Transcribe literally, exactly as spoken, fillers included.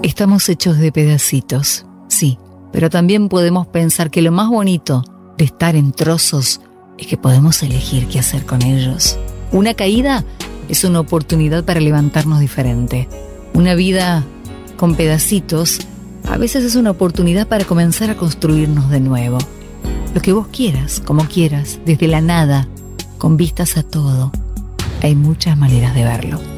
Estamos hechos de pedacitos, sí, pero también podemos pensar que lo más bonito de estar en trozos es que podemos elegir qué hacer con ellos. Una caída es una oportunidad para levantarnos diferente. Una vida con pedacitos a veces es una oportunidad para comenzar a construirnos de nuevo. Lo que vos quieras, como quieras, desde la nada, con vistas a todo. Hay muchas maneras de verlo.